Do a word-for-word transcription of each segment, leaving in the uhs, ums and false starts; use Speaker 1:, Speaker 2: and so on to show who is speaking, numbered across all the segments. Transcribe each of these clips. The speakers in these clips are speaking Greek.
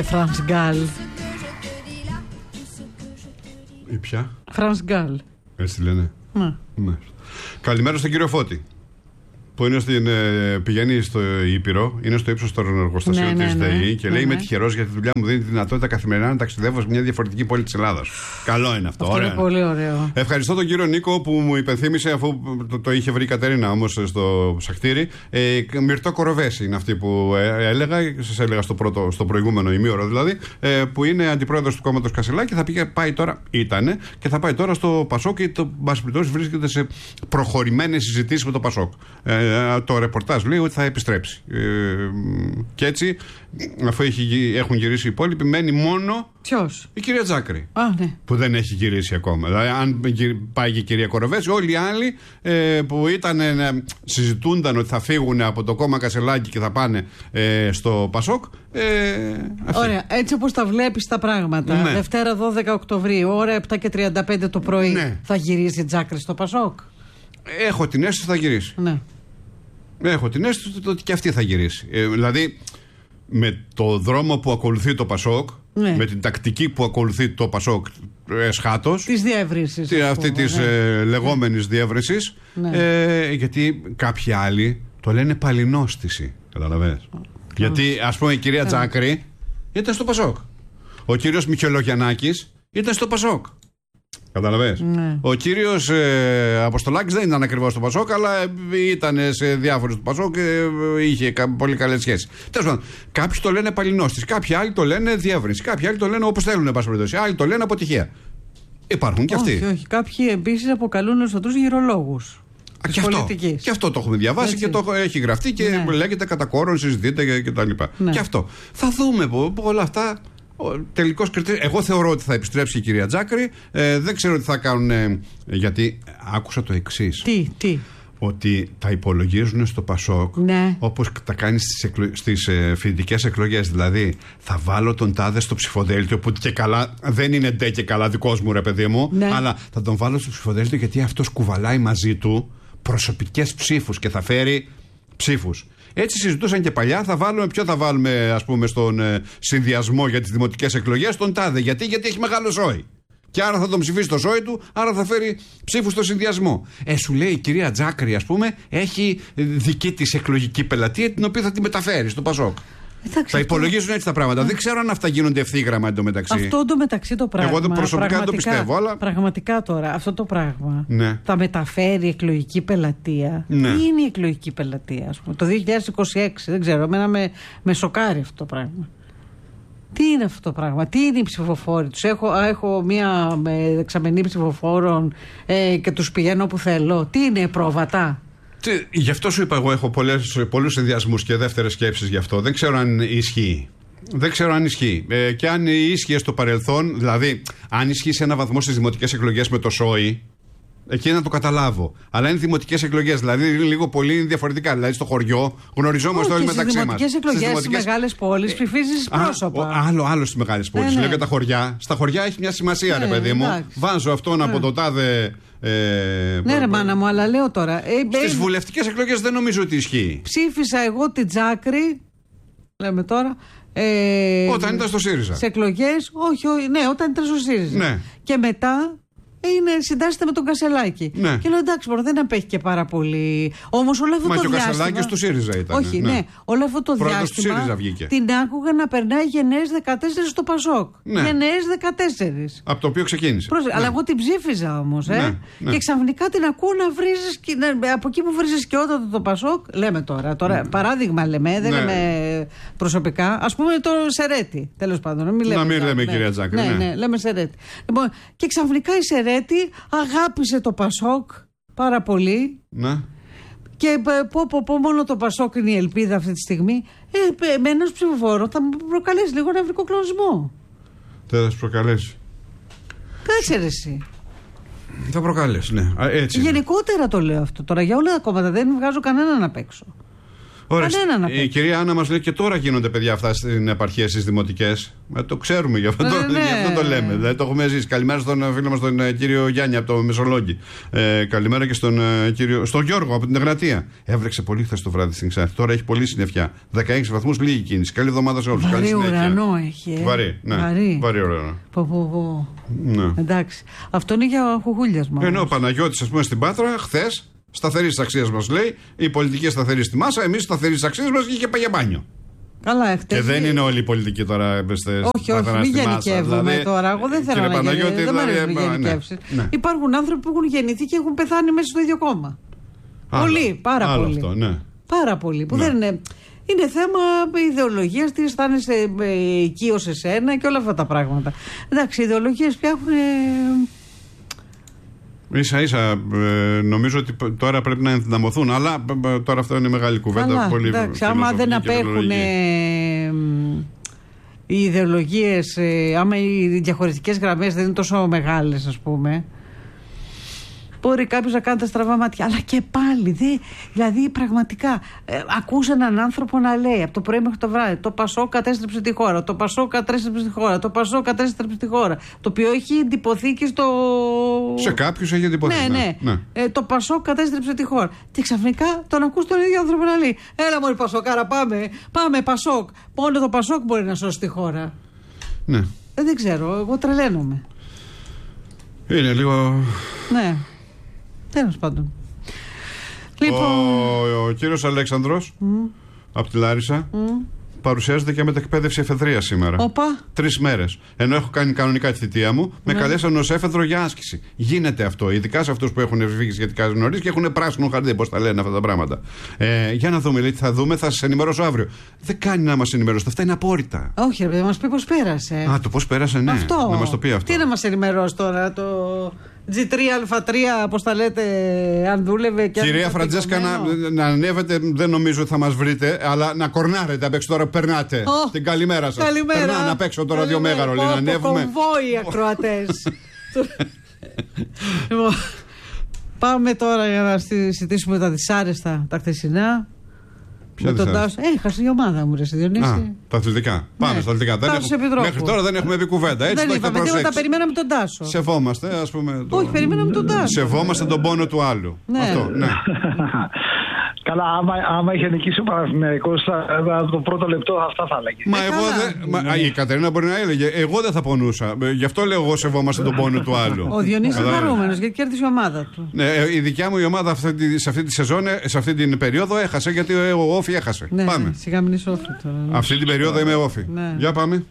Speaker 1: Φρανς Γκάλ.
Speaker 2: Ή ποια?
Speaker 1: Φρανς Γκάλ.
Speaker 2: Έτσι λένε.
Speaker 1: Ναι.
Speaker 2: Ναι. Καλημέρα στον κύριο Φώτη. Που είναι στην, ε, πηγαίνει στο Ήπειρο, είναι στο ύψος των εργοστασίων
Speaker 1: ναι,
Speaker 2: της
Speaker 1: ναι, ναι.
Speaker 2: ΔΕΗ και
Speaker 1: ναι,
Speaker 2: λέει: Είμαι
Speaker 1: ναι.
Speaker 2: τυχερός γιατί τη δουλειά μου δίνει τη δυνατότητα καθημερινά να ταξιδεύω σε μια διαφορετική πόλη της Ελλάδας. Καλό είναι αυτό.
Speaker 1: Αυτό
Speaker 2: ωραία.
Speaker 1: είναι πολύ ωραίο.
Speaker 2: Ευχαριστώ τον κύριο Νίκο που μου υπενθύμησε, αφού το, το είχε βρει η Κατερίνα όμως στο Σακτήρι. Ε, Μυρτώ Κοροβέση είναι αυτή που ε, έλεγα, σας έλεγα στο, πρώτο, στο προηγούμενο ημίωρο δηλαδή, ε, που είναι αντιπρόεδρος του κόμματος Κασελάκη. Θα πήγε, πάει τώρα, ήτανε, και θα πάει τώρα στο Πασόκ και το Μπασπιτός βρίσκεται σε προχωρημένες συζητήσεις με το Πασόκ. Ε, το ρεπορτάζ λέει ότι θα επιστρέψει. Ε, και έτσι, αφού έχει, έχουν γυρίσει οι υπόλοιποι, μένει μόνο.
Speaker 1: Ποιος?
Speaker 2: Η κυρία Τζάκρη.
Speaker 1: Α, ναι.
Speaker 2: Που δεν έχει γυρίσει ακόμα. Δηλαδή, αν πάει και η κυρία Κοροβέση, όλοι οι άλλοι ε, που ήταν, ε, συζητούνταν ότι θα φύγουν από το κόμμα Κασελάκη και θα πάνε ε, στο Πασόκ. Ε,
Speaker 1: Ωραία, έτσι όπως τα βλέπεις τα πράγματα.
Speaker 2: Ναι.
Speaker 1: Δευτέρα δώδεκα Οκτωβρίου, ώρα επτά και τριάντα πέντε το πρωί,
Speaker 2: Ναι.
Speaker 1: θα γυρίσει η Τζάκρη στο Πασόκ.
Speaker 2: Έχω την αίσθηση ότι θα γυρίσει.
Speaker 1: Ναι.
Speaker 2: Έχω την αίσθηση ότι και αυτή θα γυρίσει. Ε, δηλαδή, με το δρόμο που ακολουθεί το Πασόκ,
Speaker 1: Ναι.
Speaker 2: με την τακτική που ακολουθεί το Πασόκ εσχάτως,
Speaker 1: Της διεύρυνσης.
Speaker 2: αυτή της
Speaker 1: ναι.
Speaker 2: ε, λεγόμενης διεύρυνσης,
Speaker 1: Ναι.
Speaker 2: ε, γιατί κάποιοι άλλοι το λένε παλινόστηση. Καταλαβαίνεις. Γιατί, ας πούμε, η κυρία Τζάκρη ήταν στο Πασόκ. Ο κύριος Μητσολογιαννάκης ήταν στο Πασόκ. Καταλαβαίνεις.
Speaker 1: Ναι.
Speaker 2: Ο κύριος ε, Αποστολάκης δεν ήταν ακριβώς στο Πασόκ, αλλά ήταν σε διάφορες του Πασόκ και ε, είχε κα, πολύ καλές σχέσεις. Τέλος πάντων, κάποιοι το λένε παλινόστηση, κάποιοι άλλοι το λένε διεύρυνση, κάποιοι άλλοι το λένε όπως θέλουν, εν πάση περιπτώσει, άλλοι το λένε αποτυχία. Υπάρχουν και αυτοί.
Speaker 1: Όχι, όχι. Κάποιοι επίσης αποκαλούν τους αυτούς γυρολόγους.
Speaker 2: Και αυτό,
Speaker 1: πολιτικής.
Speaker 2: και αυτό το έχουμε διαβάσει. Έτσι. Και το έχει γραφτεί και
Speaker 1: Ναι.
Speaker 2: λέγεται κατά κόρον, συζητείται και, και τα λοιπά.
Speaker 1: Ναι.
Speaker 2: Και αυτό. Θα δούμε που όλα αυτά. Τελικός κριτήριο. Εγώ θεωρώ ότι θα επιστρέψει η κυρία Τζάκρη. Ε, δεν ξέρω τι θα κάνουν. Ε, γιατί άκουσα το εξής.
Speaker 1: Τι, τι.
Speaker 2: Ότι τα υπολογίζουν στο Πασόκ,
Speaker 1: Ναι.
Speaker 2: όπως τα κάνει στις, εκλο... στις ε, φοιτητικές εκλογές. Δηλαδή, θα βάλω τον τάδε στο ψηφοδέλτιο, που και καλά δεν είναι ντε και καλά δικός μου, ρε παιδί μου,
Speaker 1: Ναι.
Speaker 2: αλλά θα τον βάλω στο ψηφοδέλτιο γιατί αυτός κουβαλάει μαζί του προσωπικές ψήφους και θα φέρει ψήφους. Έτσι συζητούσαν και παλιά. Θα βάλουμε, ποιο θα βάλουμε, ας πούμε, στον ε, συνδυασμό για τις δημοτικές εκλογές, τον τάδε. Γιατί, γιατί έχει μεγάλο ζώη. Και άρα θα τον ψηφίσει το ζώη του, άρα θα φέρει ψήφους στο συνδυασμό. Ε, σου λέει η κυρία Τζάκρη, ας πούμε, έχει δική της εκλογική πελατεία, την οποία θα τη μεταφέρει στο Πασόκ.
Speaker 1: Εντάξει,
Speaker 2: θα
Speaker 1: αυτό...
Speaker 2: υπολογίζουν έτσι τα πράγματα. Δεν ξέρω αν αυτά γίνονται ευθύγραμμα εντωμεταξύ.
Speaker 1: Αυτό εντωμεταξύ το πράγμα.
Speaker 2: Εγώ προσωπικά δεν το πιστεύω, αλλά.
Speaker 1: Πραγματικά τώρα, αυτό το πράγμα
Speaker 2: Ναι.
Speaker 1: θα μεταφέρει εκλογική πελατεία.
Speaker 2: Ναι.
Speaker 1: Τι είναι η εκλογική πελατεία, ας πούμε, το δύο χιλιάδες είκοσι έξι, δεν ξέρω. Εμένα με, με σοκάρει αυτό το πράγμα. Τι είναι αυτό το πράγμα, τι είναι οι ψηφοφόροι τους? Έχω, έχω μία με δεξαμενή ψηφοφόρων ε, και τους πηγαίνω όπου θέλω. Τι είναι, πρόβατα?
Speaker 2: Τι, γι' αυτό σου είπα, εγώ έχω πολλές, πολλούς συνδυασμούς και δεύτερες σκέψεις γι' αυτό. Δεν ξέρω αν ισχύει. Δεν ξέρω αν ισχύει. Ε, και αν ίσχυε στο παρελθόν, δηλαδή, αν ισχύει σε ένα βαθμό στις δημοτικές εκλογές με το ΣΟΗ, εκεί να το καταλάβω. Αλλά είναι δημοτικές εκλογές, δηλαδή λίγο πολύ διαφορετικά. Δηλαδή στο χωριό γνωριζόμαστε όλοι μεταξύ μας.
Speaker 1: Στις δημοτικές εκλογές στις μεγάλες πόλεις ψηφίζεις πρόσωπα.
Speaker 2: Α, άλλο, άλλο στις μεγάλες πόλεις.
Speaker 1: Ναι, ναι.
Speaker 2: Λέω για τα χωριά. Στα χωριά έχει μια σημασία,
Speaker 1: Ναι,
Speaker 2: ρε παιδί μου.
Speaker 1: εντάξει.
Speaker 2: Βάζω αυτόν
Speaker 1: Ναι.
Speaker 2: από το τάδε. Ε,
Speaker 1: Ναι, ρε μάνα μου, αλλά λέω τώρα. Ε,
Speaker 2: Στις
Speaker 1: ε,
Speaker 2: βουλευτικές εκλογές δεν νομίζω ότι ισχύει.
Speaker 1: Ψήφισα εγώ την Τζάκρη. Λέμε τώρα. Ε,
Speaker 2: Όταν ήταν στο ΣΥΡΙΖΑ.
Speaker 1: Σε εκλογές, όχι, όχι, ναι, όταν ήταν στο ΣΥΡΙΖΑ.
Speaker 2: Ναι.
Speaker 1: Και μετά είναι, συντάσσεται με τον Κασελάκη.
Speaker 2: Ναι.
Speaker 1: Και λέω εντάξει, μπορεί, δεν απέχει και πάρα πολύ. Όμως όλο αυτό
Speaker 2: Μα
Speaker 1: το
Speaker 2: και ο
Speaker 1: διάστημα.
Speaker 2: Κασελάκης του ΣΥΡΙΖΑ ήταν.
Speaker 1: Όχι, ναι. ναι. Όλο αυτό το
Speaker 2: Πρόεδρος του
Speaker 1: διάστημα.
Speaker 2: ΣΥΡΙΖΑ βγήκε.
Speaker 1: Την άκουγα να περνάει γενναίες δεκατέσσερις στο Πασόκ.
Speaker 2: Ναι.
Speaker 1: Γενναίες δεκατέσσερις.
Speaker 2: Από το οποίο ξεκίνησε.
Speaker 1: Πρόσε...
Speaker 2: Ναι.
Speaker 1: Αλλά εγώ την ψήφιζα όμως. Ε?
Speaker 2: Ναι, ναι.
Speaker 1: Και ξαφνικά την ακούω να βρίζεις. Και... Από εκεί που βρίζεις και όταν το Πασόκ. Λέμε τώρα. τώρα ναι. Παράδειγμα λέμε, δεν
Speaker 2: ναι.
Speaker 1: λέμε προσωπικά. Ας πούμε το Σερέτη. Τέλος πάντων. Να μην λέμε,
Speaker 2: να μην λέμε
Speaker 1: ναι.
Speaker 2: κυρία Τζάκρη.
Speaker 1: Ναι,
Speaker 2: ναι.
Speaker 1: ναι, λέμε Σερέτη. Λοιπόν, και ξαφνικά η Σερέτη αγάπησε το Πασόκ πάρα πολύ.
Speaker 2: Ναι.
Speaker 1: Και πω, πω, πω, μόνο το Πασόκ είναι η ελπίδα αυτή τη στιγμή. Ε, με ένας ψηφοφόρο θα μου προκαλέσει λίγο νευρικό κλονισμό.
Speaker 2: Δεν θα σου προκαλέσει.
Speaker 1: Κάτσε ρε εσύ.
Speaker 2: Θα προκαλέσει, ναι. Α, έτσι.
Speaker 1: Γενικότερα το λέω αυτό τώρα. Για όλα τα κόμματα δεν βγάζω κανέναν απ' έξω. Κανένα
Speaker 2: η κυρία Άννα μας λέει και τώρα γίνονται παιδιά αυτά στην επαρχία στις δημοτικές. Ε, το ξέρουμε, γι' αυτό,
Speaker 1: ναι, ναι.
Speaker 2: γι' αυτό το λέμε. Δηλαδή, το έχουμε ζήσει. Καλημέρα στον φίλο μας τον ε, κύριο Γιάννη από το Μεσολόγγι. Ε, καλημέρα και στον, ε, κύριο, στον Γιώργο από την Εγνατία. Έβρεξε πολύ χθες το βράδυ στην Ξάνθη. Τώρα έχει πολύ συννεφιά. δεκαέξι βαθμούς, λίγη κίνηση. Καλή εβδομάδα σε όλους.
Speaker 1: Βαρύ ουρανό έχει. Ε.
Speaker 2: Βαρύ, ναι.
Speaker 1: Βαρύ.
Speaker 2: Βαρύ ουρανό.
Speaker 1: Πω, πω, πω.
Speaker 2: Ναι.
Speaker 1: Εντάξει. Αυτό είναι για χουχούλιασμα.
Speaker 2: Ενώ ο Παναγιώτης, ας πούμε, στην Πάτρα, χθες, σταθερή της αξίας μας λέει, η πολιτική σταθερή στη μάσα, εμείς σταθερή της αξίας μας είχε πάει για μπάνιο.
Speaker 1: Καλά, εχθές.
Speaker 2: Και δεν είναι όλη η πολιτική τώρα εμπεστέ.
Speaker 1: Όχι, όχι, μην γενικεύουμε δηλαδή, τώρα. Εγώ δεν θέλω να γενικεύσω. Δεν μου αρέσουν οι γενικεύσεις. Ναι. Υπάρχουν άνθρωποι που έχουν γεννηθεί και έχουν πεθάνει μέσα στο ίδιο κόμμα. Άλλο, πολύ, πάρα
Speaker 2: άλλο
Speaker 1: πολύ.
Speaker 2: Αυτό, ναι.
Speaker 1: Πάρα πολύ. Που
Speaker 2: ναι.
Speaker 1: δεν είναι. Είναι θέμα ιδεολογίας, τι αισθάνεσαι οικείο σε σένα και όλα αυτά τα πράγματα. Εντάξει, οι ιδεολογίες πια έχουν.
Speaker 2: Ίσα ίσα ε, νομίζω ότι τώρα πρέπει να ενδυναμωθούν, αλλά ε, τώρα αυτό είναι μεγάλη κουβέντα.
Speaker 1: Αλλά,
Speaker 2: πολύ
Speaker 1: εντάξει, άμα δεν απέχουν ε, οι ιδεολογίες, ε, άμα οι διαχωριστικές γραμμές δεν είναι τόσο μεγάλες, ας πούμε, μπορεί κάποιος να κάνει τα στραβά μάτια. Αλλά και πάλι, δε, δηλαδή πραγματικά, ε, ακούς έναν άνθρωπο να λέει από το πρωί μέχρι το βράδυ: το Πασόκ κατέστρεψε τη χώρα, το Πασόκ κατέστρεψε τη χώρα, το Πασόκ κατέστρεψε τη χώρα. Το οποίο έχει εντυπωθεί και στο.
Speaker 2: Σε κάποιους έχει εντυπωθεί.
Speaker 1: Ναι, ναι. ναι. Ε, το Πασόκ κατέστρεψε τη χώρα. Και ξαφνικά τον ακούς τον ίδιο άνθρωπο να λέει: έλα μωρή Πασόκαρα, πάμε, πάμε Πασόκ. Μόνο το Πασόκ μπορεί να σώσει τη χώρα.
Speaker 2: Ναι.
Speaker 1: Ε, δεν ξέρω, εγώ τρελαίνομαι.
Speaker 2: Είναι λίγο.
Speaker 1: Ναι. Τέλος πάντων. Λοιπόν...
Speaker 2: Ο, ο κύριος Αλέξανδρος mm. από τη Λάρισα mm. παρουσιάζεται και μετεκπαίδευση εφεδρεία σήμερα.
Speaker 1: Οπα.
Speaker 2: Τρεις μέρες. Ενώ έχω κάνει κανονικά τη θητεία μου, με ναι. καλέσαν ως έφεδρο για άσκηση. Γίνεται αυτό, ειδικά σε αυτούς που έχουν φύγει σχετικά νωρίς και έχουν πράσινο χαρτί, πώς τα λένε αυτά τα πράγματα. Ε, για να δούμε, λέει, τι θα δούμε, θα σας ενημερώσω αύριο. Δεν κάνει να μας ενημερώσετε, αυτά είναι απόρριτα.
Speaker 1: Όχι, ρε, μας πει πώς πέρασε.
Speaker 2: Α, το πώς πέρασε, ναι.
Speaker 1: Αυτό.
Speaker 2: Να μας το πει αυτό.
Speaker 1: Τι να μας ενημερώσει τώρα, το. τζι τρία αλφα τρία, πώς τα λέτε, αν δούλευε και.
Speaker 2: Κυρία Φραντζέσκα, να, να ανέβετε, δεν νομίζω ότι θα μας βρείτε, αλλά να κορνάρετε απ' έξω τώρα που περνάτε. Oh, την καλημέρα σας.
Speaker 1: Καλημέρα.
Speaker 2: Περνάνε απ' έξω το ραδιομέγαρο, λέει, να ανέβουμε.
Speaker 1: Κομβόι ακροατές. Λοιπόν, πάμε τώρα για να συζητήσουμε τα δυσάρεστα, τα χθεσινά.
Speaker 2: Ποια δυσάρεστα?
Speaker 1: Ε, έχασε η ομάδα μου, ρε Διονύση.
Speaker 2: Α, τα αθλητικά. Ναι. Πάμε στα αθλητικά. Δεν έχουμε, μέχρι τώρα δεν έχουμε πει κουβέντα. Έτσι,
Speaker 1: δεν είπαμε τίποτα, περιμέναμε τον Τάσο.
Speaker 2: Σεβόμαστε, ας πούμε. Το...
Speaker 1: Όχι, περιμέναμε τον Τάσο.
Speaker 2: Σεβόμαστε τον πόνο του άλλου.
Speaker 1: Ναι.
Speaker 2: Αυτό, ναι.
Speaker 3: Καλά, άμα, άμα είχε νικήσει ο Παναθηναϊκός από το πρώτο λεπτό, αυτά θα έλεγε.
Speaker 2: Μα
Speaker 3: ε,
Speaker 2: εγώ δεν. Μα, η Κατερίνα μπορεί να έλεγε. Εγώ δεν θα πονούσα. Γι' αυτό λέω εγώ σεβόμαστε τον πόνο του άλλου.
Speaker 1: Ο Διονύσης είναι χαρούμενος γιατί κέρδισε η ομάδα του.
Speaker 2: Ναι, η δικιά μου η ομάδα αυτή, σε αυτή τη σεζόν, σε αυτή την περίοδο έχασε γιατί ο Όφη έχασε.
Speaker 1: Ναι,
Speaker 2: πάμε.
Speaker 1: Ναι, σιγά μην είσαι Όφη τώρα. Ναι.
Speaker 2: Αυτή την περίοδο είμαι Όφη.
Speaker 1: Ναι.
Speaker 2: Για πάμε.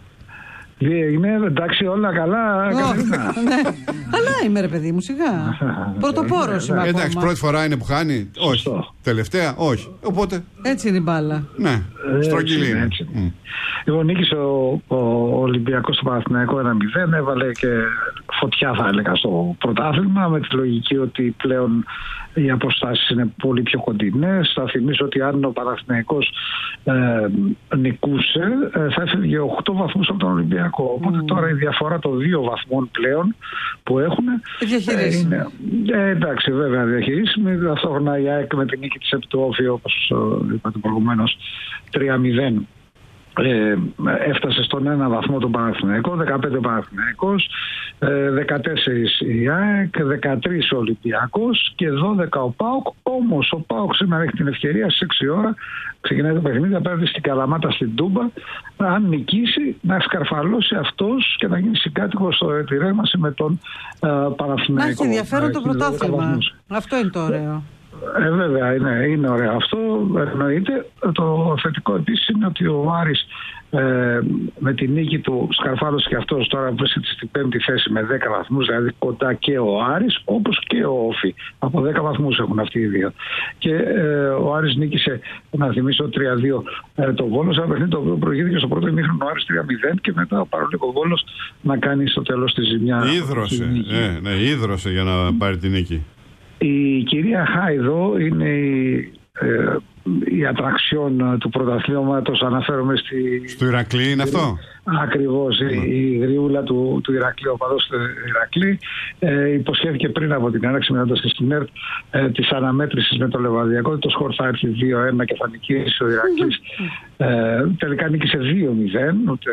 Speaker 3: Τι έγινε, εντάξει, όλα καλά.
Speaker 1: Oh, ναι. Αλλά είμαι, ρε παιδί μου, σιγά. Πρωτοπόρος είμαι.
Speaker 2: Εντάξει, πρώτη φορά είναι που χάνει. Όχι. Τελευταία, όχι. Οπότε.
Speaker 1: Έτσι είναι η μπάλα.
Speaker 2: Ναι, στρογγυλή είναι. Mm.
Speaker 3: Λοιπόν, νίκησε ο, ο Ολυμπιακός στο Παναθηναϊκό ένα μηδέν, έβαλε και φωτιά, θα έλεγα, στο πρωτάθλημα, με τη λογική ότι πλέον οι αποστάσεις είναι πολύ πιο κοντινές. Θα θυμίσω ότι αν ο Παναθηναϊκός ε, νικούσε, ε, θα έφευγε οκτώ βαθμούς από τον Ολυμπιακό. Οπότε mm. τώρα η διαφορά των δύο βαθμών πλέον που έχουν.
Speaker 1: Ε, είναι,
Speaker 3: ε, εντάξει, βέβαια διαχειρίσιμη. Ταυτόχρονα η ΑΕΚ με την νίκη της επί του Όφη, όπως ε, είπατε προηγουμένως, τρία μηδέν. Ε, έφτασε στον ένα βαθμό τον Παναθηναϊκό, δεκαπέντε Παναθηναϊκός, ε, δεκατέσσερα η ΑΕΚ, δεκατρία ο Ολυμπιακός και δώδεκα ο ΠΑΟΚ. Όμως ο ΠΑΟΚ σήμερα έχει την ευκαιρία στις έξι ώρα, ξεκινάει το παιχνίδι, απέναντι στην Καλαμάτα στην Τούμπα, αν νικήσει να σκαρφαλώσει αυτός και να γίνει συγκάτοικος στο ετηρέμαση με τον ε, Παναθηναϊκό.
Speaker 1: Να έχει ενδιαφέρον το πρωτάθλημα. Αυτό είναι το ωραίο.
Speaker 3: Ε, βέβαια, είναι, είναι ωραίο αυτό, εννοείται. Το θετικό επίσης είναι ότι ο Άρης ε, με τη νίκη του σκαρφάλωσε και αυτός, τώρα βρίσκεται στην πέμπτη θέση με δέκα βαθμούς, δηλαδή κοντά και ο Άρης όπως και ο Όφη. Από δέκα βαθμούς έχουν αυτοί οι δύο. Και ε, ο Άρης νίκησε, να θυμίσω, τρία δύο ε, το Βόλος, ένα παιχνίδι το οποίο προηγήθηκε στο πρώτο ημίχρονο ο Άρης τρία μηδέν και μετά παρόλο ο Βόλος να κάνει στο τέλος τη ζημιά.
Speaker 2: Ίδρωσε, ε, ναι, ίδρωσε για να πάρει τη νίκη.
Speaker 3: Η κυρία Χάιδο είναι η ε, η ατραξιόν του πρωταθλήματος, αναφέρομαι στη...
Speaker 2: Στο Ηρακλή είναι αυτό?
Speaker 3: Ακριβώς, mm. η, η γριούλα του, του Ηρακλή, ο παδός του Ηρακλή, ε, υποσχέθηκε πριν από την έναρξη, μιλώντας και στην ΕΡΤ, ε, της αναμέτρησης με το Λεβαδιακό. Το σκορ θα έρθει δύο ένα και θα νικήσει ο Ηρακλής. Ε, τελικά νίκησε δύο μηδέν, ούτε,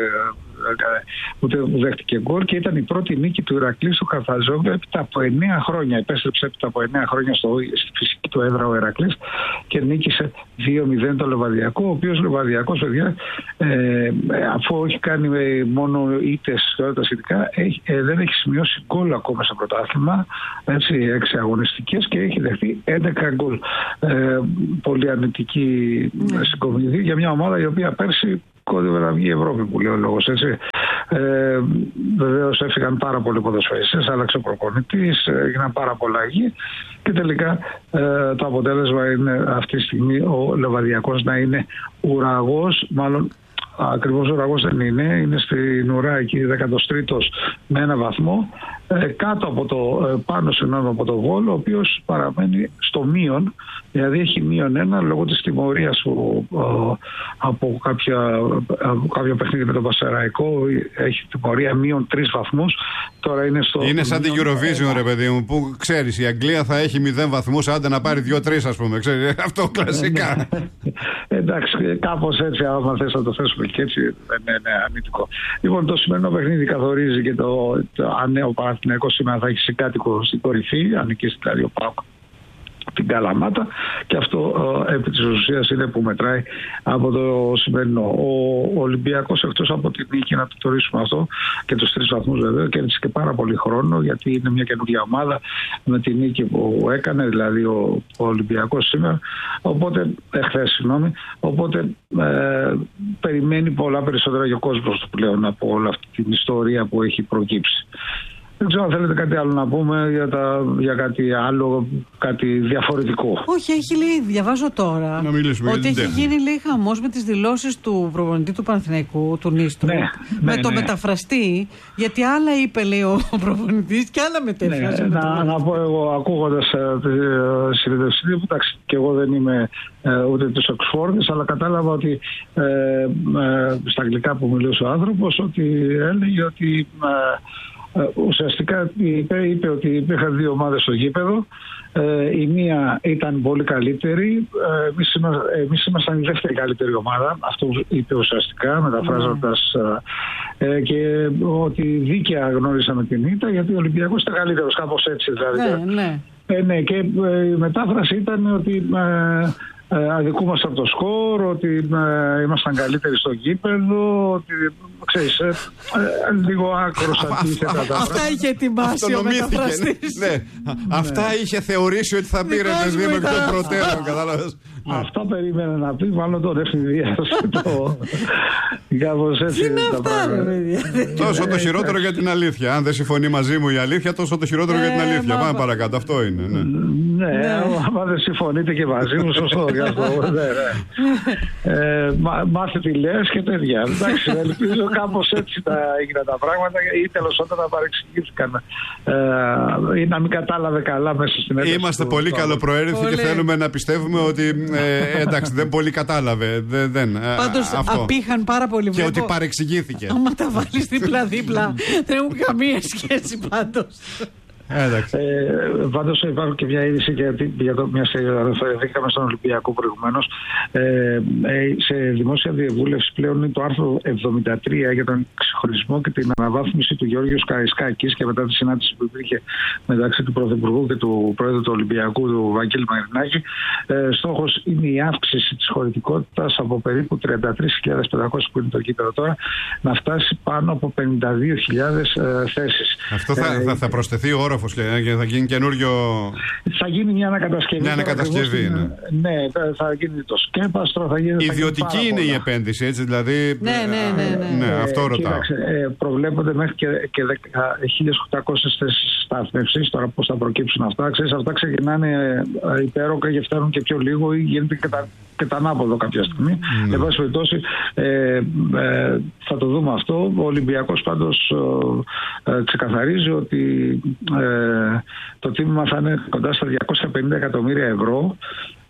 Speaker 3: ούτε δέχτηκε γκολ, και ήταν η πρώτη νίκη του Ηρακλή στο Χαφαζόβιο έπειτα από εννέα χρόνια. Επέστρεψε έπειτα από εννέα χρόνια στο, στη φυσική του έδρα ο Ηρακλής και νίκησε δύο μηδέν το Λεβαδιακό, ο οποίος Λεβαδιακός, παιδιά, ε, αφού έχει κάνει μόνο ήττες τώρα τα σχετικά, έχει, ε, δεν έχει σημειώσει γκολ ακόμα στο πρωτάθλημα, έτσι, έξι αγωνιστικές, και έχει δεχτεί έντεκα γκολ. Ε, πολύ αρνητική mm. συγκομιδή για μια ομάδα η οποία πέρσι κόντευε να βγει η Ευρώπη, που λέει ο λόγος, έτσι. Ε, βεβαίως έφυγαν πάρα πολλοί ποδοσφαιριστές, άλλαξε ο προπονητής, έγιναν πάρα πολλά γη, και τελικά ε, το αποτέλεσμα είναι αυτή τη στιγμή ο Λεβαδιακός να είναι ουραγός, μάλλον ακριβώς ουραγός δεν είναι, είναι στην ουρά εκεί δεκατοστρίτος με ένα βαθμό, ε, κάτω από το, ε, πάνω συγγνώμη από το Βόλο, ο οποίος παραμένει στο μείον, δηλαδή έχει μείον ένα λόγω της τιμωρίας που, ε, από, κάποια, από κάποια παιχνίδι με τον Πασεραϊκό, έχει τιμωρία μείον τρεις βαθμούς. Τώρα είναι στο.
Speaker 2: Είναι σαν την Eurovision, ρε παιδί μου, που ξέρεις, η Αγγλία θα έχει μηδέν βαθμούς, άντε να πάρει δύο τρεις, ας πούμε. Ξέρεις, αυτό κλασικά.
Speaker 3: Εντάξει, κάπως έτσι, άμα θες να το θέσουμε και έτσι, δεν είναι αρνητικό. Λοιπόν, το σημερινό παιχνίδι καθορίζει και το, το αν ο Παναθηναϊκός σήμερα θα έχει συγκάτοικο στην κορυφή, αν νικήσει δηλαδή ο ΠΑΟΚ την Καλαμάτα, και αυτό ε, επί της ουσίας είναι που μετράει από το σημερινό. Ο, ο Ολυμπιακός, εκτός από την νίκη, να το τονίσουμε αυτό, και τους τρεις βαθμούς βέβαια, κέρδισε και πάρα πολύ χρόνο, γιατί είναι μια καινούργια ομάδα με την νίκη που έκανε, δηλαδή ο, ο Ολυμπιακός σήμερα, οπότε, εχθές συγγνώμη, οπότε ε, περιμένει πολλά περισσότερα για ο κόσμος του πλέον από όλη αυτή την ιστορία που έχει προκύψει. Δεν ξέρω αν θέλετε κάτι άλλο να πούμε για, τα, για κάτι άλλο, κάτι διαφορετικό.
Speaker 1: Όχι, έχει λέει, διαβάζω τώρα,
Speaker 2: να μιλήσουμε,
Speaker 1: ότι έχει γίνει λέει χαμός με τις δηλώσεις του προπονητή του Παναθηναϊκού, του Νίστρου,
Speaker 3: ναι,
Speaker 1: με
Speaker 3: ναι,
Speaker 1: το
Speaker 3: ναι.
Speaker 1: μεταφραστή, γιατί άλλα είπε λέει ο προπονητής και άλλα μετέφρασε.
Speaker 3: Ναι, να, να πω εγώ, ακούγοντας ε, τη συνέντευξη, εντάξει, και εγώ δεν είμαι ε, ούτε της Οξφόρδης, αλλά κατάλαβα ότι ε, ε, στα αγγλικά που μιλούσε ο άνθρωπος, ότι έλεγε ότι ε, Uh, ουσιαστικά είπε, είπε ότι υπήρχαν δύο ομάδες στο γήπεδο. Uh, η μία ήταν πολύ καλύτερη. Uh, εμείς, είμαστε, εμείς ήμασταν η δεύτερη καλύτερη ομάδα. Αυτό είπε ουσιαστικά, μεταφράζοντας. Uh, uh, και ότι δίκαια γνώρισαμε την ήττα, γιατί ο Ολυμπιακός ήταν καλύτερος, κάπως έτσι δηλαδή.
Speaker 1: Ναι, ναι.
Speaker 3: Ε, ναι, και uh, η μετάφραση ήταν ότι Uh, Ε, αδικούμαστε από το σκορ, ότι ε, ήμασταν καλύτεροι στο γήπεδο, ότι ξέρεις, ε, ε, λίγο άκρος αντίθετα.
Speaker 1: Αυτά είχε ετοιμάσει ο μεταφραστής.
Speaker 2: Ναι, αυτά είχε θεωρήσει ότι θα πήρε παιδί με εκ των προτέρων, κατάλαβες.
Speaker 3: Αυτά περίμενε να πει, μάλλον τον εφηδιάσε το. Κάπως έτσι είναι τα πράγματα.
Speaker 2: Τόσο το χειρότερο για την αλήθεια. Αν δεν συμφωνεί μαζί μου η αλήθεια, τόσο το χειρότερο για την αλήθεια. Πάμε παρακάτω, αυτό είναι.
Speaker 3: Ναι, άμα δεν συμφωνείτε και μαζί μου, σωστό γι' αυτό. Μάθε τι λες και τέτοια. Εντάξει, ελπίζω κάπως έτσι τα έγιναν τα πράγματα, ή τέλος όταν τα παρεξηγήθηκαν ή να μην κατάλαβε καλά μέσα στην ένταση.
Speaker 2: Είμαστε πολύ καλοπροαίρετοι και θέλουμε να πιστεύουμε ότι Ε, εντάξει, δεν πολύ κατάλαβε. Δεν, δεν,
Speaker 1: Πάντως
Speaker 2: αυτό.
Speaker 1: απήχαν πάρα πολύ.
Speaker 2: Και ότι παρεξηγήθηκε.
Speaker 1: Άμα τα βάλεις δίπλα-δίπλα, δεν έχουν καμία σχέση πάντως.
Speaker 3: Ε, Πάντως υπάρχουν και μια είδηση για το μια αναφερθήκαμε στον Ολυμπιακό προηγουμένως. Ε, σε δημόσια διαβούλευση πλέον είναι το άρθρο εβδομήντα τρία για τον εξυγχρονισμό και την αναβάθμιση του Γεώργιου Καραϊσκάκης, και μετά τη συνάντηση που υπήρχε μεταξύ του Πρωθυπουργού και του Πρόεδρου του Ολυμπιακού, του Βαγγέλη Μαρινάκη. Ε, στόχος είναι η αύξηση της χωρητικότητας από περίπου τριάντα τρεις χιλιάδες πεντακόσιες που είναι το κήπεδο τώρα, να φτάσει πάνω από πενήντα δύο χιλιάδες ε, θέσεις.
Speaker 2: Αυτό θα, ε, θα, θα προσθεθεί ο όροφος και θα γίνει καινούριο.
Speaker 3: Θα γίνει μια ανακατασκευή.
Speaker 2: Μια ανακατασκευή, ναι.
Speaker 3: Ναι, θα γίνει το σκέπαστρο, θα γίνει.
Speaker 2: Ιδιωτική είναι η επένδυση, έτσι δηλαδή.
Speaker 1: Ναι, ναι, ναι. ναι.
Speaker 2: ναι αυτό ρωτάω.
Speaker 3: Κοίταξε, ε, προβλέπονται μέχρι και, και χίλιες οκτακόσιες θέσεις στάθμευσης. Τώρα πώς θα προκύψουν αυτά. Ξέρεις, αυτά ξεκινάνε υπέροκα και φτάνουν και πιο λίγο, ή γίνεται και τα, και τα ανάποδο κάποια στιγμή. Mm. Εν πάση περιπτώσει, ε, ε, θα το δούμε αυτό. Ο Ολυμπιακός πάντως ε, ξεκαθαρίζει ότι ε, το τίμημα θα είναι κοντά στα διακόσια πενήντα εκατομμύρια ευρώ,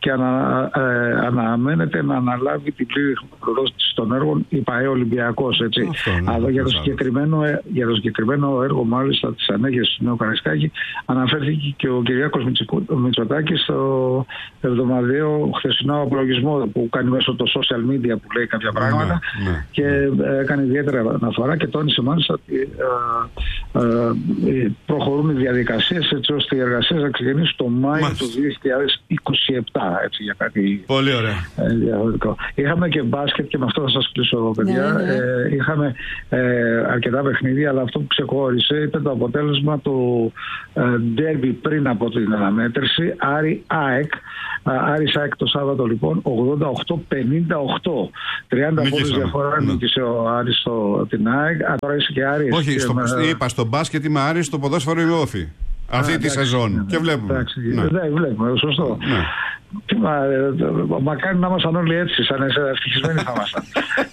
Speaker 3: και ανα, ε, αναμένεται να αναλάβει την πλήρη χρηματοδότηση των έργων η ΠΑΕ Ολυμπιακός. Ναι, αλλά για το, συγκεκριμένο, για το συγκεκριμένο έργο, μάλιστα, της ανέγερσης του Νέου Καραϊσκάκη, αναφέρθηκε και ο Κυριάκος Μητσοτάκης στο εβδομαδιαίο χθεσινό απολογισμό που κάνει μέσω το social media, που λέει κάποια πράγματα, ναι, ναι, και ε, έκανε ιδιαίτερα αναφορά και τόνισε μάλιστα ότι ε, ε, προχωρούν οι διαδικασίες έτσι ώστε οι εργασίες να ξεκινήσουν το Μάιο του δύο χιλιάδες είκοσι επτά. Έτσι, για κάτι
Speaker 2: πολύ ωραία.
Speaker 3: Ε, διαφορετικό. Είχαμε και μπάσκετ, και με αυτό θα σας κλείσω, παιδιά. Ναι, ναι. Ε, είχαμε ε, αρκετά παιχνίδια, αλλά αυτό που ξεχώρισε ήταν το αποτέλεσμα του ε, ντέρμπι πριν από την αναμέτρηση, Άρη ΑΕΚ. Άρης ΑΕΚ το Σάββατο, λοιπόν, ογδόντα οκτώ πενήντα οκτώ. τριάντα πόντους διαφορά νίκησε ο Άρης στο, την ΑΕΚ. Α, τώρα είσαι και Άρης.
Speaker 2: Όχι,
Speaker 3: και
Speaker 2: στο,
Speaker 3: με...
Speaker 2: είπα στο μπάσκετ είμαι Άρης, στο ποδόσφαιρο είμαι Όφη. Αυτή τη σεζόν. Ναι, και βλέπουμε.
Speaker 3: Εντάξει, ναι. Ναι, βλέπουμε, σωστό. Ναι. Τι, μα, μακάρι να ήμασταν όλοι έτσι, σαν ευτυχισμένοι θα ήμασταν.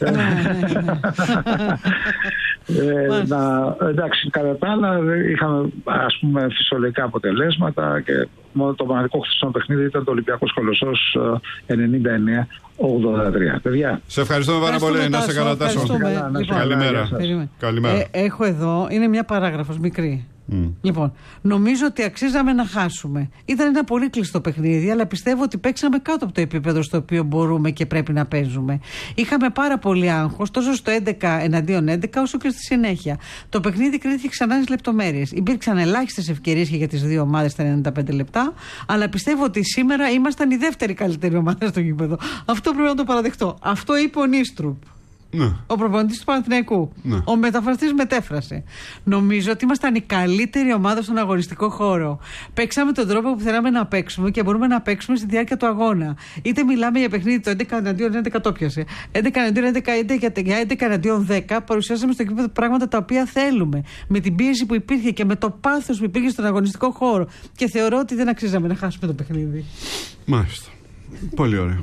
Speaker 3: ε, να, εντάξει, κατά τα άλλα είχαμε, ας πούμε, φυσιολογικά αποτελέσματα και μόνο το μοναδικό χθεσινό παιχνίδι ήταν το Ολυμπιακός Κολοσσός ενενήντα εννέα ογδόντα τρία. Παιδιά.
Speaker 2: Σε ευχαριστούμε πάρα πολύ. Να σε καλά, Τάσο. Καλημέρα. Καλημέρα.
Speaker 1: Έχω εδώ, είναι μια παράγραφος μικρή. Mm. Λοιπόν, νομίζω ότι αξίζαμε να χάσουμε. Ήταν ένα πολύ κλειστό παιχνίδι, αλλά πιστεύω ότι παίξαμε κάτω από το επίπεδο στο οποίο μπορούμε και πρέπει να παίζουμε. Είχαμε πάρα πολύ άγχος, τόσο στο έντεκα εναντίον έντεκα, όσο και στη συνέχεια. Το παιχνίδι κρίθηκε ξανά στις λεπτομέρειες. Υπήρξαν ελάχιστες ευκαιρίες και για τις δύο ομάδες στα ενενήντα πέντε λεπτά, αλλά πιστεύω ότι σήμερα ήμασταν η δεύτερη καλύτερη ομάδα στο γήπεδο. Αυτό πρέπει να το παραδεχτώ. Αυτό είπε ο Νίστρουπ. Ναι. Ο προπονητής του Παναθηναϊκού. Ναι. Ο μεταφραστής μετέφρασε. Νομίζω ότι ήμασταν η καλύτερη ομάδα στον αγωνιστικό χώρο. Παίξαμε τον τρόπο που θέλαμε να παίξουμε και μπορούμε να παίξουμε στη διάρκεια του αγώνα. Είτε μιλάμε για παιχνίδι το έντεκα εναντίον έντεκα, το πιάσε. έντεκα εναντίον έντεκα, για έντεκα εναντίον δέκα, παρουσιάσαμε στο κήπεδο πράγματα τα οποία θέλουμε. Με την πίεση που υπήρχε και με το πάθος που υπήρχε στον αγωνιστικό χώρο. Και θεωρώ ότι δεν αξίζαμε να χάσουμε το παιχνίδι.
Speaker 2: Μάλιστα. Πολύ ωραία.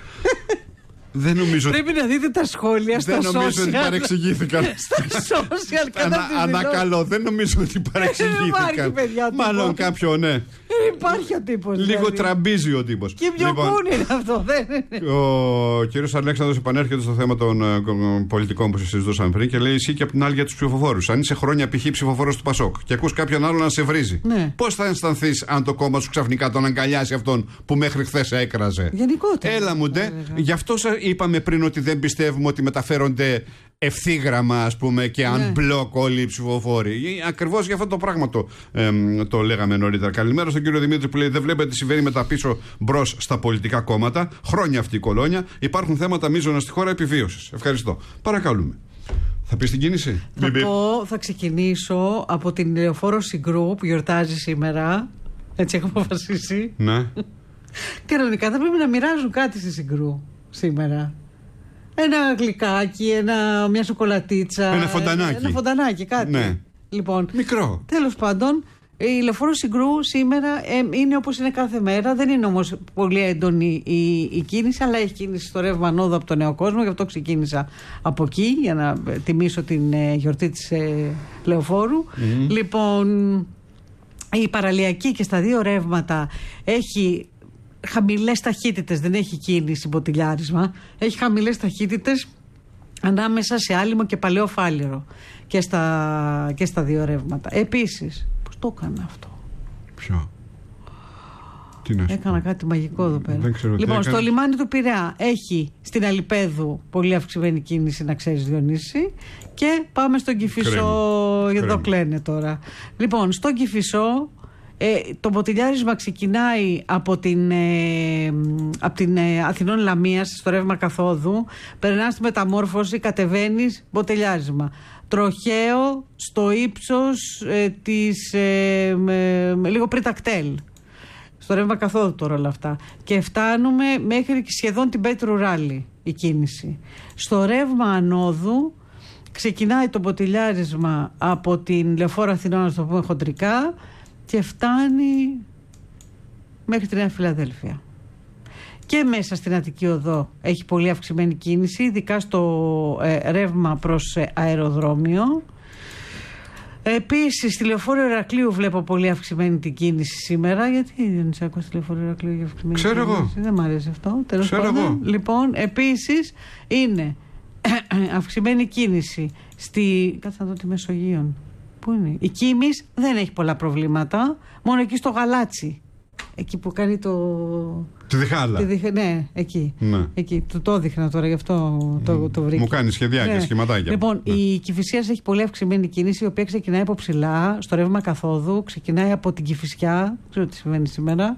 Speaker 2: Δεν νομίζω...
Speaker 1: Πρέπει να δείτε τα σχόλια στα social.
Speaker 2: Δεν νομίζω ότι παρεξηγήθηκαν.
Speaker 1: Στα social, κατά τις
Speaker 2: Ανακαλώ, δεν νομίζω ότι παρεξηγήθηκαν. Μάλλον κάποιο, ναι.
Speaker 1: Δεν υπάρχει ο τύπος.
Speaker 2: Λίγο δηλαδή. Τραμπίζει ο τύπος.
Speaker 1: Και ποιο λοιπόν, πούνε είναι αυτό, δεν είναι.
Speaker 2: Ο κύριος Αλέξανδρος επανέρχεται στο θέμα των uh, πολιτικών που συζητούσαμε πριν και λέει: ισχύει και από την άλλη για τους ψηφοφόρους. Αν είσαι χρόνια π.χ. ψηφοφόρος του Πασόκ και ακούς κάποιον άλλο να σε βρίζει, ναι. Πώς θα αισθανθείς αν το κόμμα σου ξαφνικά τον αγκαλιάσει αυτόν που μέχρι χθες έκραζε?
Speaker 1: Γενικότερα.
Speaker 2: Έλα μου ντε. Γι' αυτό είπαμε πριν ότι δεν πιστεύουμε ότι μεταφέρονται ευθύγραμμα, ας πούμε, και unblock όλοι οι ψηφοφόροι. Ακριβώς για αυτό το πράγμα το, ε, το λέγαμε νωρίτερα. Καλημέρα στον κύριο Δημήτρη που λέει: δεν βλέπετε τι συμβαίνει με τα πίσω μπρος στα πολιτικά κόμματα. Χρόνια αυτή η κολόνια. Υπάρχουν θέματα μείζωνα στη χώρα επιβίωσης. Ευχαριστώ. Παρακαλούμε. Θα πεις την κίνηση?
Speaker 1: Θα πω, θα ξεκινήσω από την Λεωφόρο Συγκρού που γιορτάζει σήμερα. Έτσι έχω αποφασίσει.
Speaker 2: Ναι.
Speaker 1: Κανονικά θα πρέπει να μοιράζουν κάτι στη Συγκρού σήμερα. Ένα γλυκάκι, ένα, μια σοκολατίτσα.
Speaker 2: Ένα φοντανάκι.
Speaker 1: Ένα φοντανάκι, κάτι.
Speaker 2: Ναι.
Speaker 1: Λοιπόν,
Speaker 2: μικρό.
Speaker 1: Τέλος πάντων, η Λεωφόρο Συγκρού σήμερα ε, είναι όπως είναι κάθε μέρα. Δεν είναι όμως πολύ έντονη η, η κίνηση, αλλά έχει κίνηση στο ρεύμα Νόδο από τον Νέο Κόσμο. Γι' αυτό ξεκίνησα από εκεί για να τιμήσω την ε, γιορτή της ε, Λεωφόρου. Mm-hmm. Λοιπόν, η παραλιακή και στα δύο ρεύματα έχει χαμηλές ταχύτητες, δεν έχει κίνηση μποτιλιάρισμα. Έχει χαμηλές ταχύτητες ανάμεσα σε Άλυμο και Παλαιό Φάληρο και στα, και στα δύο ρεύματα. Επίσης, πώς το έκανα αυτό?
Speaker 2: Ποιο? Τι να
Speaker 1: έκανα κάτι μαγικό εδώ πέρα.
Speaker 2: Δεν ξέρω
Speaker 1: λοιπόν,
Speaker 2: τι
Speaker 1: στο λιμάνι του Πειραιά έχει στην Αλιπέδου πολύ αυξημένη κίνηση, να ξέρεις, Διονύση. Και πάμε στον Κηφισό. Εδώ κλαίνε τώρα. Λοιπόν, στον Κηφισό Ε, το μποτιλιάρισμα ξεκινάει από την, ε, από την ε, Αθηνών Λαμίας στο ρεύμα καθόδου, περνάς στη μεταμόρφωση, κατεβαίνεις, μποτιλιάρισμα. Τροχαίο στο ύψος ε, της ε, με, με, λίγο πριν τακτέλ, στο ρεύμα καθόδου τώρα όλα αυτά, και φτάνουμε μέχρι σχεδόν την Πέτρου Ράλι η κίνηση. Στο ρεύμα ανόδου ξεκινάει το μποτιλιάρισμα από την Λεωφόρο Αθηνών, να το πούμε χοντρικά, και φτάνει μέχρι τη Νέα Φιλαδέλφια. Και μέσα στην Αττική Οδό έχει πολύ αυξημένη κίνηση, ειδικά στο ε, ρεύμα προς ε, αεροδρόμιο. Επίσης, στη Λεωφόρο Ηρακλείου βλέπω πολύ αυξημένη την κίνηση σήμερα. Γιατί δεν σε ακούω στη Λεωφόρο Ηρακλείου για αυξημένη
Speaker 2: Ξέρω
Speaker 1: κίνηση?
Speaker 2: εγώ.
Speaker 1: Δεν μ' αρέσει αυτό. Τέλος
Speaker 2: Ξέρω
Speaker 1: πάντων.
Speaker 2: εγώ.
Speaker 1: Λοιπόν, επίσης είναι αυξημένη κίνηση στη. Κάτσε να δω τη Μεσογείων. Πού είναι? Η Κίμης δεν έχει πολλά προβλήματα. Μόνο εκεί στο Γαλάτσι. Εκεί που κάνει το.
Speaker 2: Τη διχάλα.
Speaker 1: Τη διχ... Ναι, εκεί.
Speaker 2: Ναι.
Speaker 1: εκεί. Το, το δείχνα τώρα, γι' αυτό το, το βρήκα.
Speaker 2: Μου κάνει σχεδιάκια,
Speaker 1: Ναι.
Speaker 2: σχηματάκια.
Speaker 1: Λοιπόν,
Speaker 2: Ναι.
Speaker 1: η Κηφισίας έχει πολύ αυξημένη κίνηση, η οποία ξεκινάει από ψηλά, στο ρεύμα καθόδου, ξεκινάει από την Κηφισιά. Δεν ξέρω τι συμβαίνει σήμερα.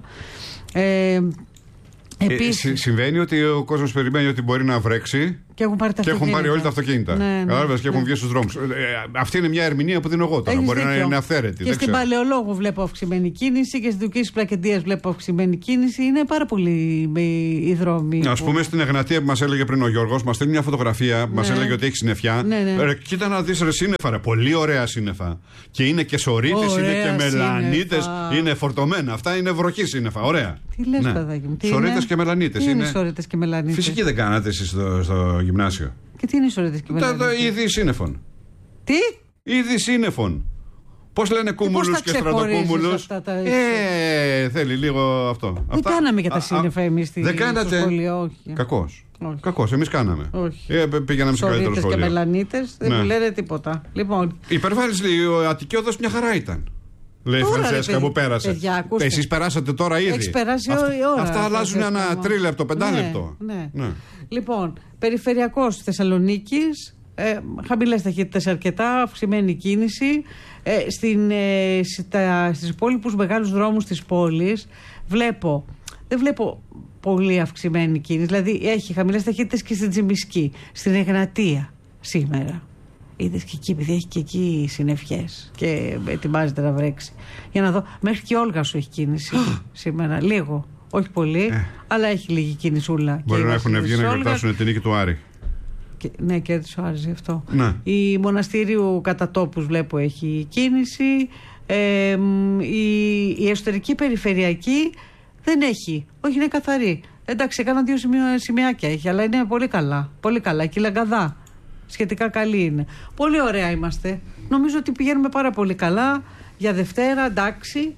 Speaker 1: Ε, Επίσης.
Speaker 2: Ε, συμβαίνει ότι ο κόσμος περιμένει ότι μπορεί να βρέξει.
Speaker 1: Και έχουν πάρει τα
Speaker 2: Και έχουν
Speaker 1: αυτοκίνητα.
Speaker 2: πάρει όλοι τα αυτοκίνητα.
Speaker 1: Ναι, ναι,
Speaker 2: Κατάλαβες, και έχουν
Speaker 1: ναι.
Speaker 2: βγει στους δρόμους. Ε, αυτή είναι μια ερμηνεία που δίνω εγώ τώρα.
Speaker 1: Έχεις
Speaker 2: Μπορεί να
Speaker 1: δίκιο.
Speaker 2: είναι αυθαίρετη.
Speaker 1: Και
Speaker 2: δεν
Speaker 1: στην
Speaker 2: ξέρω.
Speaker 1: Παλαιολόγου βλέπω αυξημένη κίνηση και στην Δουκής Πλακεντίας βλέπω αυξημένη κίνηση. Είναι πάρα πολλοί οι δρόμοι.
Speaker 2: Α
Speaker 1: που...
Speaker 2: πούμε στην Εγνατία που μας έλεγε πριν ο Γιώργος, μας στέλνει μια φωτογραφία που μας
Speaker 1: Ναι.
Speaker 2: έλεγε ότι έχει συννεφιά.
Speaker 1: Ναι, ναι.
Speaker 2: Ρε, κοίτα να δεις ρε σύννεφα, ρε. Πολύ ωραία σύννεφα. Και είναι και σωρίτες, είναι
Speaker 1: Ωραία
Speaker 2: και μελανίτες,
Speaker 1: σύννεφα.
Speaker 2: είναι φορτωμένα. Αυτά είναι βροχή σύννεφα. Ωραία.
Speaker 1: Τι λες,
Speaker 2: Ναι.
Speaker 1: παιδάκι μου? Τι
Speaker 2: Σωρίτες
Speaker 1: είναι?
Speaker 2: και μελανίτες.
Speaker 1: Τι είναι
Speaker 2: είναι...
Speaker 1: σωρίτες και μελανίτες?
Speaker 2: Φυσική δεν κάνατε εσείς στο, στο γυμνάσιο.
Speaker 1: Και τι είναι σωρίτες και
Speaker 2: Τα,
Speaker 1: μελανίτες?
Speaker 2: τα είδη σύννεφων.
Speaker 1: Τι?
Speaker 2: Είδη σύννεφων. Πώς λένε κούμουλους
Speaker 1: πώς τα
Speaker 2: και
Speaker 1: ξεχωρίζεις
Speaker 2: στρατοκούμουλους.
Speaker 1: αυτά τα-
Speaker 2: Ε, θέλει λίγο αυτό.
Speaker 1: Δεν
Speaker 2: Αυτά-
Speaker 1: κάναμε και τα
Speaker 2: α,
Speaker 1: σύννεφα
Speaker 2: α,
Speaker 1: εμείς στη-
Speaker 2: Δεν
Speaker 1: στο
Speaker 2: κάνατε.
Speaker 1: σχολείο, όχι.
Speaker 2: Κακός.
Speaker 1: Όχι.
Speaker 2: Κακός, εμείς κάναμε.
Speaker 1: Όχι.
Speaker 2: Ε, πήγαμε σε καλύτερο
Speaker 1: Σωρίτες και
Speaker 2: σχολείο.
Speaker 1: μελανίτες δεν
Speaker 2: Ναι.
Speaker 1: μου λένε τίποτα. Λοιπόν,
Speaker 2: Η Περβάνης λέει: ο Αττική Οδός μια χαρά ήταν. Λέει η
Speaker 1: Τώρα, ρε,
Speaker 2: Φραντσέσκα
Speaker 1: παιδί-
Speaker 2: που πέρασε.
Speaker 1: παιδιά, ακούστε.
Speaker 2: Εσείς περάσατε τώρα ήδη.
Speaker 1: Έχεις περάσει
Speaker 2: Αυτά-
Speaker 1: η ώρα,
Speaker 2: Αυτά αλλάζουν
Speaker 1: Φραντσέσκα
Speaker 2: ένα
Speaker 1: μου.
Speaker 2: τρίλεπτο,
Speaker 1: Ναι,
Speaker 2: πεντάλεπτο.
Speaker 1: ναι.
Speaker 2: Ναι.
Speaker 1: Λοιπόν, περιφερειακός Θεσσαλονίκης, ε, χαμηλές ταχύτητες αρκετά, αυξημένη κίνηση. Ε, στην, ε, στα, στις υπόλοιπους μεγάλους δρόμους της πόλης βλέπω, δεν βλέπω πολύ αυξημένη κίνηση. Δηλαδή έχει χαμηλές ταχύτητες και στην Τσιμισκή, στην Εγνατία σήμερα. Είδες και εκεί, επειδή έχει και εκεί συννεφιές και ετοιμάζεται να βρέξει. Για να δω, μέχρι και η Όλγα σου έχει κίνηση σήμερα. Λίγο, όχι πολύ,
Speaker 2: Ε.
Speaker 1: αλλά έχει λίγη κίνησούλα.
Speaker 2: Μπορεί
Speaker 1: Και η
Speaker 2: να έχουν
Speaker 1: Βασίλισσα
Speaker 2: βγει να
Speaker 1: Όλγας.
Speaker 2: γιορτάσουν την νίκη του Άρη.
Speaker 1: Και, ναι, και της άρεσε αυτό.
Speaker 2: Ναι.
Speaker 1: Η Μοναστήριου κατά τόπους βλέπω έχει κίνηση. Ε, μ, η, η εσωτερική περιφερειακή δεν έχει. Όχι, είναι καθαρή. Εντάξει, έκανα δύο σημεία, σημειάκια έχει, αλλά είναι πολύ καλά. Πολύ καλά. Και η Λαγκαδά σχετικά καλή είναι. Πολύ ωραία είμαστε. Νομίζω ότι πηγαίνουμε πάρα πολύ καλά. Για Δευτέρα, εντάξει.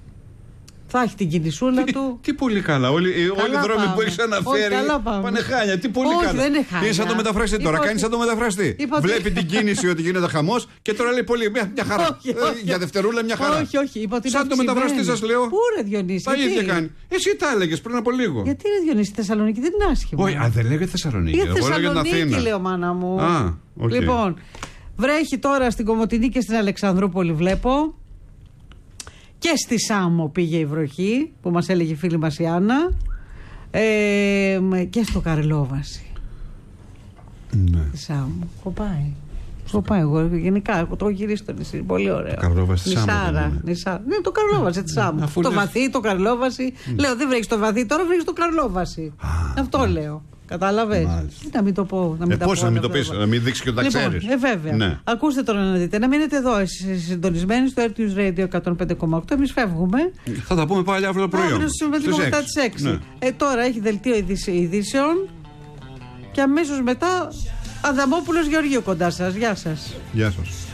Speaker 1: Θα έχει την κινησούλα
Speaker 2: Τι,
Speaker 1: του.
Speaker 2: τι πολύ καλά. Όλοι, οι- όλοι οι δρόμοι
Speaker 1: πάμε.
Speaker 2: που έχει αναφέρει
Speaker 1: Όχι, καλά πάμε.
Speaker 2: πάνε χάλια. Τι πολύ
Speaker 1: Όχι,
Speaker 2: καλά.
Speaker 1: δεν είναι χάλια.
Speaker 2: Είναι σαν το μεταφραστή τώρα.
Speaker 1: Είπα
Speaker 2: Κάνει
Speaker 1: ότι-
Speaker 2: σαν το μεταφραστή.
Speaker 1: Είπα ότι-
Speaker 2: Βλέπει την κίνηση ότι γίνεται χαμό και τώρα λέει πολύ. Μια, μια χαρά.
Speaker 1: Όχι,
Speaker 2: Ε,
Speaker 1: όχι.
Speaker 2: Για δευτερούλα μια χαρά.
Speaker 1: Όχι, όχι. Είπα ότι είναι
Speaker 2: Σαν το μεταφραστή
Speaker 1: αυξημένη.
Speaker 2: σα λέω.
Speaker 1: Πού ρε Διονύση,
Speaker 2: Τα
Speaker 1: γιατί?
Speaker 2: ίδια κάνει. Εσύ τα έλεγε πριν από λίγο.
Speaker 1: Γιατί ρε Διονύση, η Θεσσαλονίκη δεν είναι άσχημα.
Speaker 2: Όχι, α, δεν λέγεται Θεσσαλονίκη.
Speaker 1: Για
Speaker 2: Εγώ λέω για την
Speaker 1: Θεσσαλονίκη
Speaker 2: Αθήνα.
Speaker 1: λέω, μάνα μου.
Speaker 2: Α, οκ.
Speaker 1: Λοιπόν, βρέχει τώρα στην Κομοτηνή και στην Αλεξανδρούπολη βλέπω. Και στη Σάμο πήγε η βροχή που μας έλεγε η φίλη μας η Άννα. Ε, και στο Καρλόβαση.
Speaker 2: Ναι.
Speaker 1: Στη Σάμο. Κοπάει. Κοπάει εγώ γενικά. Έχω το έχω γυρίσει το νησί. Πολύ ωραίο.
Speaker 2: Το Καρλόβαση στη Σάμο
Speaker 1: Νησάρα,
Speaker 2: δεν είναι.
Speaker 1: Νησάρα. Ναι, το Καρλόβαση τη Σάμο.
Speaker 2: Αφού
Speaker 1: Το
Speaker 2: λες-
Speaker 1: βαθύ, το Καρλόβαση. Λέω δεν βρέχει το βαθύ, τώρα βρέχει το Καρλόβαση. Αυτό λέω. Κατάλαβε.
Speaker 2: Μάλιστα.
Speaker 1: Να μην το πω. Να μην
Speaker 2: Ε,
Speaker 1: τα
Speaker 2: πώς
Speaker 1: πω
Speaker 2: να μην
Speaker 1: όλα,
Speaker 2: το πεις,
Speaker 1: βέβαια.
Speaker 2: να μην δείξει και ότι τα
Speaker 1: Λοιπόν,
Speaker 2: ξέρεις.
Speaker 1: ε, βέβαια.
Speaker 2: Ναι.
Speaker 1: Ακούστε τώρα να δείτε. Να μείνετε εδώ εσείς συντονισμένοι στο Air News Radio εκατόν πέντε κόμμα οκτώ. Εμείς φεύγουμε.
Speaker 2: Θα τα πούμε πάλι αύριο το πρωί.
Speaker 1: Αύριο
Speaker 2: όμως.
Speaker 1: στις λίγο
Speaker 2: Στις
Speaker 1: μετά
Speaker 2: έξι.
Speaker 1: τις έξι.
Speaker 2: Ναι.
Speaker 1: Ε, τώρα έχει δελτίο ειδήσ- ειδήσεων. Και αμέσως μετά Αδαμόπουλος Γεωργίου κοντά σας. Γεια σας.
Speaker 2: Γεια σας.